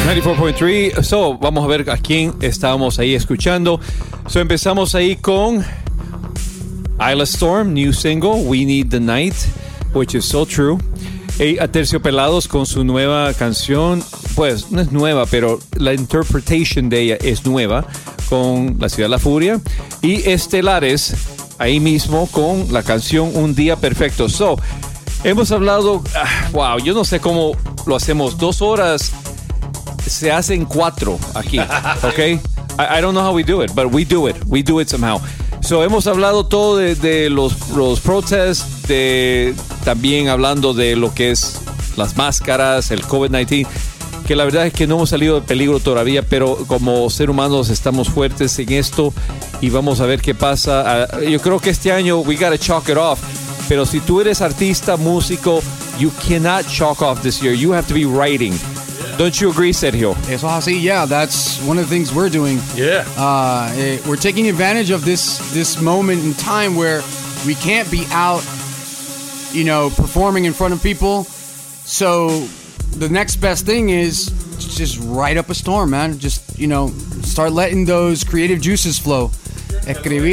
94.3. So, vamos a ver a quién estábamos ahí escuchando. So, empezamos ahí con Isla Storm, new single, We Need the Night, which is so true. Aterciopelados con su nueva canción, pues no es nueva, pero la interpretation de ella es nueva, con La Ciudad de la Furia. Y Estelares, ahí mismo, con la canción Un Día Perfecto. So, hemos hablado, wow, yo no sé cómo lo hacemos, 2 horas se hacen 4 aquí, ¿ok? I don't know how we do it, but we do it somehow. So, hemos hablado todo de los protests, también hablando de lo que es las máscaras, el COVID-19, que la verdad es que no hemos salido de peligro todavía, pero como seres humanos estamos fuertes en esto y vamos a ver qué pasa. Yo creo que este año we gotta chalk it off, pero si tú eres artista, músico, you cannot chalk off this year. You have to be writing. Don't you agree, Sergio? Eso es así, yeah. That's one of the things we're doing. Yeah. We're taking advantage of this moment in time where we can't be out, performing in front of people. So the next best thing is just write up a storm, man. Just, start letting those creative juices flow. Escribir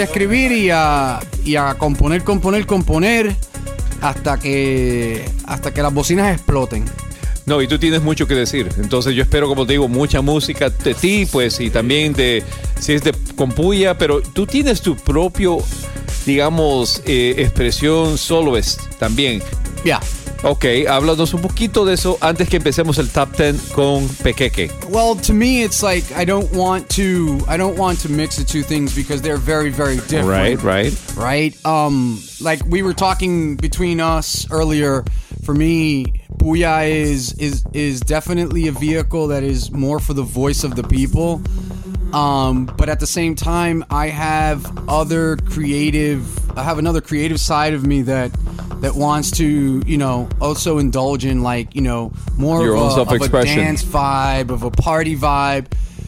y a componer hasta que las bocinas exploten. No, y tú tienes mucho que decir. Entonces yo espero, como te digo, mucha música de ti, pues, y también si es de Compuya, pero tú tienes tu propio, digamos, expresión soloist también. Yeah. Ok, háblanos un poquito de eso antes que empecemos el Top 10 con Pequeque. Well, to me, it's like I don't want to mix the two things because they're very, very different. Right. Like we were talking between us earlier. For me, Puya is definitely a vehicle that is more for the voice of the people. But at the same time, I have another creative side of me that wants to, also indulge in more your own self-expression, of a dance vibe, of a party vibe.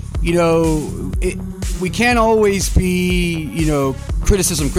We can't always be, criticism.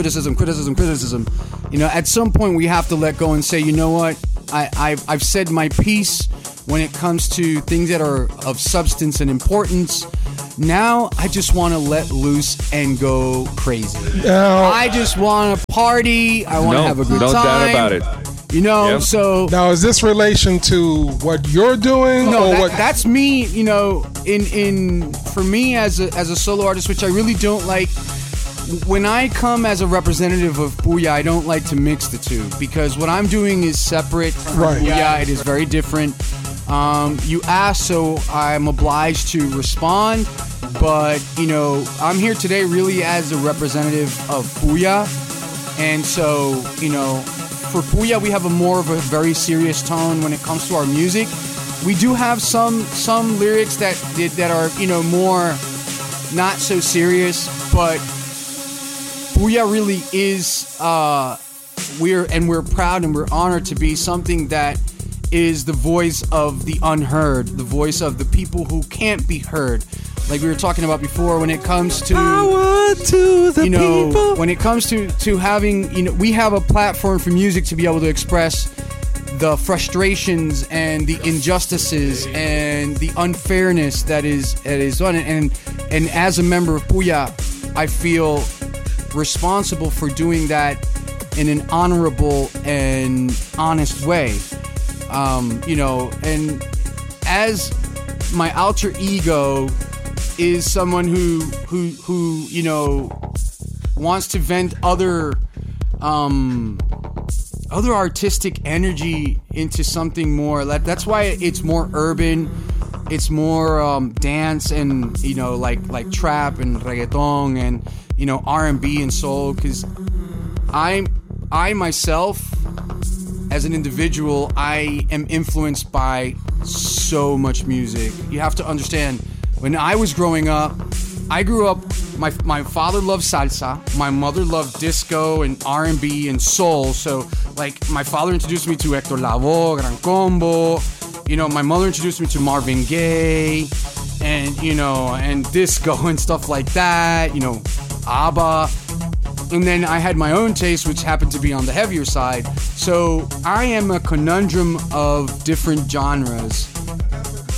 At some point we have to let go and say, you know what? I've said my piece when it comes to things that are of substance and importance. Now I just want to let loose and go crazy. I just want to party. I want to have a good time. No doubt about it. Yep. So now is this relation to what you're doing? No, that's me. In for me as a solo artist, which I really don't like. When I come as a representative of Puya, I don't like to mix the two because what I'm doing is separate from Puya. It is very different. You asked, so I'm obliged to respond. But, I'm here today really as a representative of Puya. And so, for Puya, we have more of a very serious tone when it comes to our music. We do have some lyrics that are, more not so serious, but Puya really is, we're proud and we're honored to be something that is the voice of the unheard, the voice of the people who can't be heard. Like we were talking about before, when it comes to power to the people. When it comes to having, we have a platform for music to be able to express the frustrations and the injustices and the unfairness that is on it. And as a member of Puya, I feel responsible for doing that in an honorable and honest way. And as my alter ego is someone who wants to vent other artistic energy into something more. That's why it's more urban. It's more dance and like trap and reggaeton and R&B and soul. Because I myself, as an individual, I am influenced by so much music. You have to understand. When I was growing up, I grew up, my father loved salsa, my mother loved disco and R&B and soul, so like my father introduced me to Hector Lavoe, Gran Combo, my mother introduced me to Marvin Gaye, and and disco and stuff like that, ABBA, and then I had my own taste, which happened to be on the heavier side, so I am a conundrum of different genres.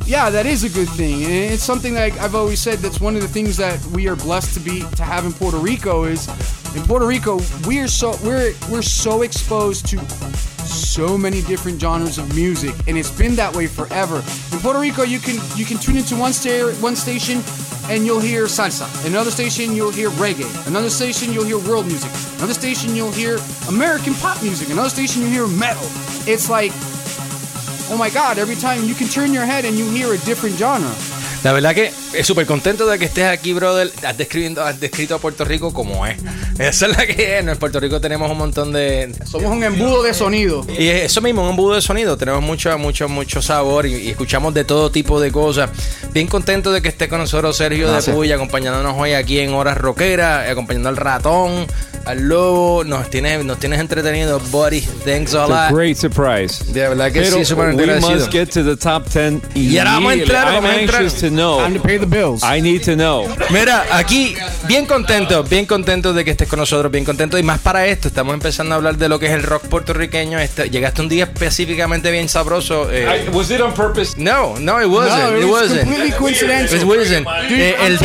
Yeah, that is a good thing, and it's something that I've always said. That's one of the things that we are blessed to have in Puerto Rico. Is in Puerto Rico we're so exposed to so many different genres of music, and it's been that way forever. In Puerto Rico, you can tune into one station and you'll hear salsa. Another station you'll hear reggae. Another station you'll hear world music. Another station you'll hear American pop music. Another station you'll hear metal. It's like, oh my God, every time you can turn your head and you hear a different genre. La verdad que es súper contento de que estés aquí, brother. Has descrito a Puerto Rico como es. Esa es la que es. En Puerto Rico tenemos un montón de... Somos un embudo de sonido. Y eso mismo, un embudo de sonido. Tenemos mucho sabor y escuchamos de todo tipo de cosas. Bien contento de que esté con nosotros Sergio de Puya, acompañándonos hoy aquí en Horas Rockeras, acompañando al Ratón, al Lobo. Nos tienes entretenido, buddy. Thanks a lot. Great surprise. De verdad que Pero sí, súper agradecido. we must get to the top 10 Y ahora vamos a entrar, I'm anxious to know. Time to pay the bills. I need to know. Mira, aquí bien contento de que estés con nosotros, bien contento. Y más para esto, estamos empezando a hablar de lo que es el rock puertorriqueño. Llegaste un día específicamente bien sabroso. Was it on purpose? No, it wasn't. No, It wasn't. completely coincidental. It wasn't. El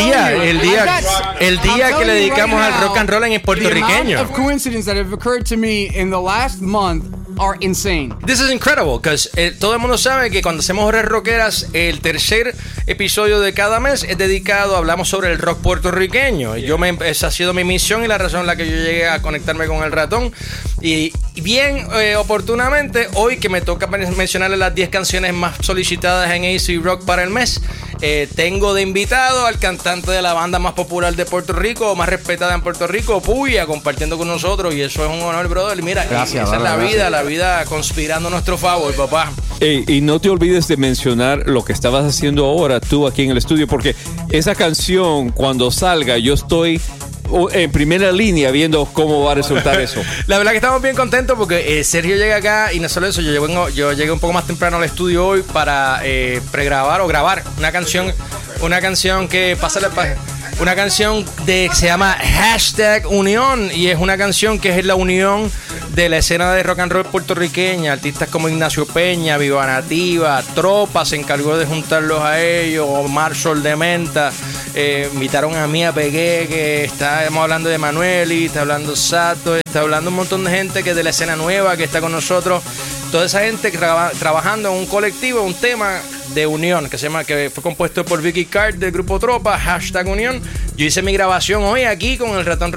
día que le dedicamos al rock and roll en el puertorriqueño. The amount of coincidences that have occurred to me in the last month are insane. This is incredible, because todo el mundo sabe que cuando hacemos Horas Rockeras, el tercer episodio de cada mes es dedicado, hablamos sobre el rock puertorriqueño. Esa ha sido mi misión y la razón en la que yo llegué a conectarme con el Ratón. Y bien oportunamente, hoy que me toca mencionarle las 10 canciones más solicitadas en AC Rock para el mes, tengo de invitado al cantante de la banda más popular de Puerto Rico, más respetada en Puerto Rico, Puya, compartiendo con nosotros, y eso es un honor, brother. Mira, gracias, esa es la vida conspirando a nuestro favor, papá. Y no te olvides de mencionar lo que estabas haciendo ahora tú aquí en el estudio, porque esa canción, cuando salga, yo estoy en primera línea viendo cómo va a resultar eso. La verdad que estamos bien contentos porque Sergio llega acá, y no solo eso, yo llegué un poco más temprano al estudio hoy para pregrabar o grabar una canción que una canción que se llama #Unión, y es una canción que es la unión de la escena de rock and roll puertorriqueña. Artistas como Ignacio Peña, Viva Nativa, Tropa se encargó de juntarlos a ellos, Marshall de Menta, invitaron a Mía Pegué, que estamos hablando de Manueli, está hablando Sato, está hablando un montón de gente que es de la escena nueva que está con nosotros. Toda esa gente trabajando en un colectivo, un tema de unión que fue compuesto por Vicky Card del grupo Tropa, #Unión. Yo hice mi grabación hoy aquí con el Ratón